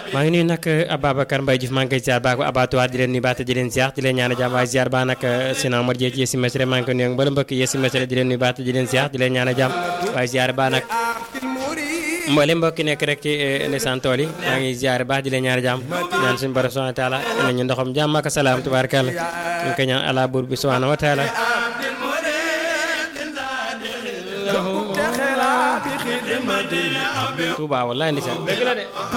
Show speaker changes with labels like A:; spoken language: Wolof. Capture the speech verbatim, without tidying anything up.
A: maa ngi nuyu nag Ababacar Mbaye Diouf maa ngi koy ziar baax ko abattoir di leen nuyu baax te di leen ziar di leen ñaan jàmm waaye ziar baax nag Sina Omar Dieng ci Yessi Mesere maa ngi koy nuyu mbala mbokk Yessi Mesere di leen nuyu baax te di leen ziar di leen ñaan jàmm waaye ziar baax nag mboolem mbokki nekk rek ci ndeysaan tool yi maa ngi ziar baax di leen ñaan jàmm ñaan suñu borom subhanahu wa taala nañu ndoxam jàmm ak salaam tubaarkalla ñu koy ñaan ala buur bi subhanahu wa taala Touba wallahi ndeysaan dëgg la de